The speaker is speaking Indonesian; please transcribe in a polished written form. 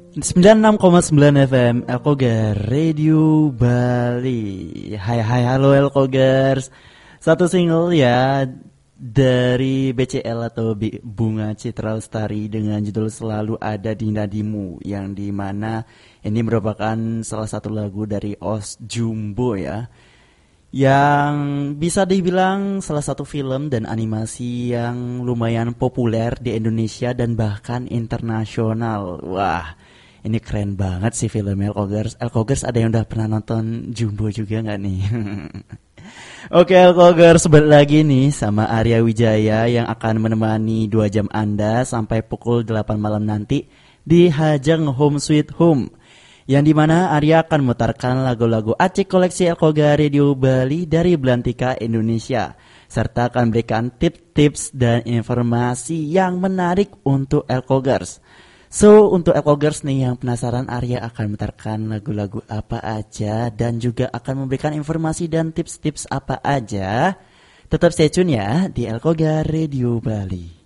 96,9 FM Elkogar Radio Bali. Hai hai halo Elkogers. Satu single ya dari BCL atau Bunga Citra Lestari dengan judul Selalu Ada di Nadimu, yang dimana ini merupakan salah satu lagu dari Os Jumbo ya, yang bisa dibilang salah satu film dan animasi yang lumayan populer di Indonesia dan bahkan internasional. Wah, ini keren banget sih filmnya Elkogers. Elkogers ada yang udah pernah nonton Jumbo juga nggak nih? Oke Elkogers, balik lagi nih sama Arya Wijaya yang akan menemani 2 jam Anda sampai pukul 8 malam nanti di Hajeng Home Sweet Home, yang dimana Arya akan memutarkan lagu-lagu acik koleksi Elkogar Radio Bali dari Belantika Indonesia, serta akan berikan tips-tips dan informasi yang menarik untuk Elkogers. So, untuk Elkogers nih yang penasaran, Arya akan memutarkan lagu-lagu apa aja dan juga akan memberikan informasi dan tips-tips apa aja. Tetap stay tune ya di Elkogar Radio Bali.